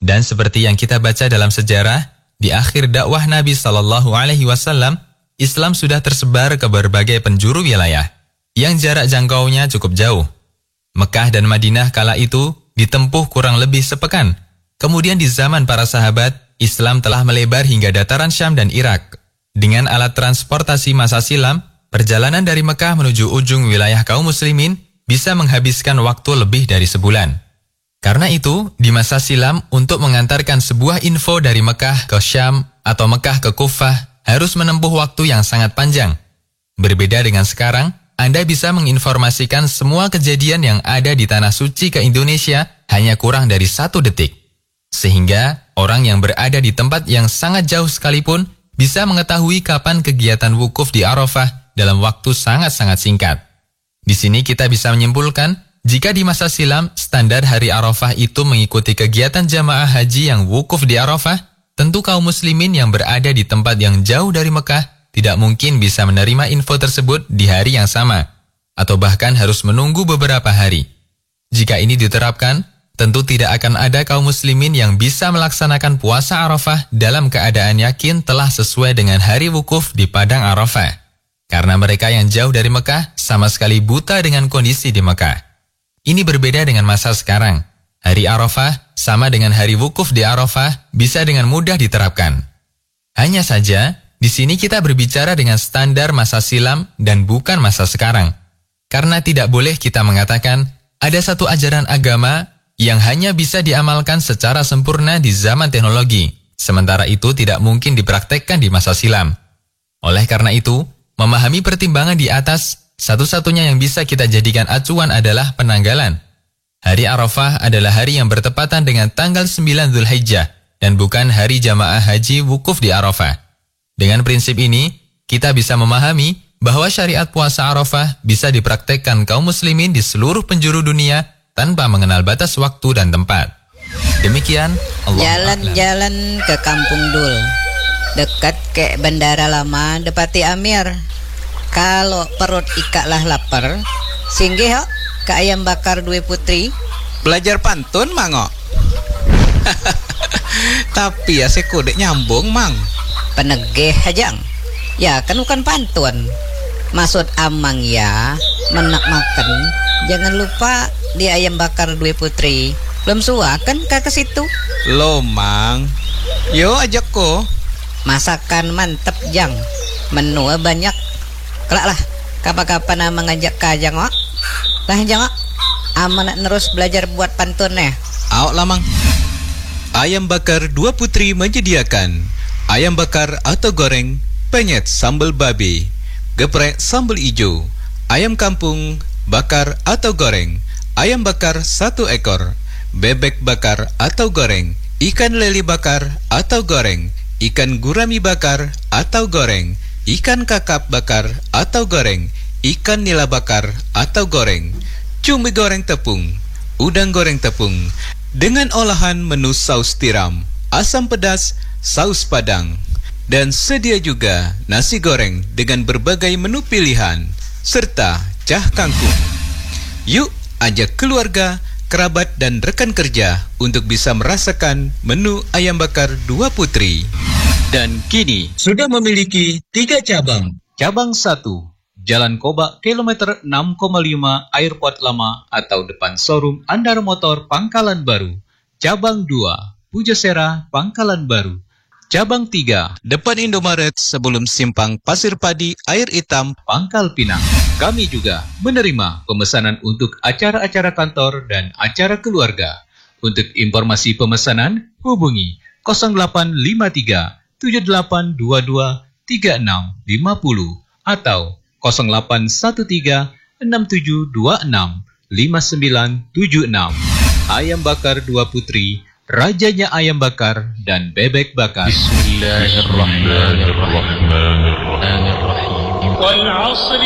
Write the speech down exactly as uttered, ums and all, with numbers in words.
Dan seperti yang kita baca dalam sejarah, di akhir dakwah Nabi Shallallahu Alaihi Wasallam, Islam sudah tersebar ke berbagai penjuru wilayah yang jarak jangkaunya cukup jauh. Mekah dan Madinah kala itu ditempuh kurang lebih sepekan. Kemudian di zaman para sahabat, Islam telah melebar hingga dataran Syam dan Irak. Dengan alat transportasi masa silam, perjalanan dari Mekah menuju ujung wilayah kaum muslimin bisa menghabiskan waktu lebih dari sebulan. Karena itu, di masa silam untuk mengantarkan sebuah info dari Mekah ke Syam atau Mekah ke Kufah harus menempuh waktu yang sangat panjang. Berbeda dengan sekarang, Anda bisa menginformasikan semua kejadian yang ada di Tanah Suci ke Indonesia hanya kurang dari satu detik. Sehingga orang yang berada di tempat yang sangat jauh sekalipun bisa mengetahui kapan kegiatan wukuf di Arafah dalam waktu sangat-sangat singkat. Di sini kita bisa menyimpulkan, jika di masa silam standar hari Arafah itu mengikuti kegiatan jamaah haji yang wukuf di Arafah, tentu kaum muslimin yang berada di tempat yang jauh dari Mekah tidak mungkin bisa menerima info tersebut di hari yang sama, atau bahkan harus menunggu beberapa hari. Jika ini diterapkan, tentu tidak akan ada kaum muslimin yang bisa melaksanakan puasa Arafah dalam keadaan yakin telah sesuai dengan hari wukuf di Padang Arafah. Karena mereka yang jauh dari Mekah sama sekali buta dengan kondisi di Mekah. Ini berbeda dengan masa sekarang. Hari Arafah sama dengan hari wukuf di Arafah bisa dengan mudah diterapkan. Hanya saja, di sini kita berbicara dengan standar masa silam dan bukan masa sekarang. Karena tidak boleh kita mengatakan ada satu ajaran agama yang hanya bisa diamalkan secara sempurna di zaman teknologi, sementara itu tidak mungkin dipraktekkan di masa silam. Oleh karena itu, memahami pertimbangan di atas, satu-satunya yang bisa kita jadikan acuan adalah penanggalan. Hari Arafah adalah hari yang bertepatan dengan tanggal sembilan Dzulhijjah dan bukan hari jamaah haji wukuf di Arafah. Dengan prinsip ini, kita bisa memahami bahwa syariat puasa Arafah bisa dipraktekkan kaum muslimin di seluruh penjuru dunia tanpa mengenal batas waktu dan tempat. Demikian, Allah Jalan-jalan ke Kampung Dul, dekat ke Bandara Lama Depati Amir. Kalau perut ikaklah lapar, singgih ke ayam bakar Due Putri. Belajar pantun, Mango. Tapi ya sekudek nyambung, Mang. Penegeh hajang. Ya kan bukan pantun. Maksud Amang ya, menak makan. Jangan lupa di ayam bakar Due Putri. Belum suah kan ke situ? Lo, Mang. Yo ajak ko. Masakan mantep jang. Menu banyak. Kelak lah, kapan-kapan Amang ngajak ke ajang wak. Lah jang wak. Amang nak terus belajar buat pantun ya. Aok lah, Mang. Ayam bakar Dua Putri menyediakan ayam bakar atau goreng, penyet sambal babi, geprek sambal ijo, ayam kampung, bakar atau goreng, ayam bakar satu ekor, bebek bakar atau goreng, ikan lele bakar atau goreng, ikan gurami bakar atau goreng, ikan kakap bakar atau goreng, ikan nila bakar atau goreng, cumi goreng tepung, udang goreng tepung, dengan olahan menu saus tiram, asam pedas, saus padang, dan sedia juga nasi goreng dengan berbagai menu pilihan, serta cah kangkung. Yuk ajak keluarga, kerabat dan rekan kerja untuk bisa merasakan menu ayam bakar Dua Putri. Dan kini sudah memiliki tiga cabang. Cabang satu, Jalan Kobak kilometer enam koma lima Airport Lama atau depan showroom Andar Motor Pangkalan Baru. Cabang dua, Pujasera Pangkalan Baru. Cabang tiga, depan Indomaret sebelum simpang Pasir Padi Air Hitam Pangkal Pinang. Kami juga menerima pemesanan untuk acara-acara kantor dan acara keluarga. Untuk informasi pemesanan, hubungi nol delapan lima tiga tujuh delapan dua dua tiga enam lima nol atau nol delapan satu tiga enam tujuh dua enam lima sembilan tujuh enam. Ayam bakar Dua Putri, rajanya ayam bakar dan bebek bakar. Bismillahirrahmanirrahim.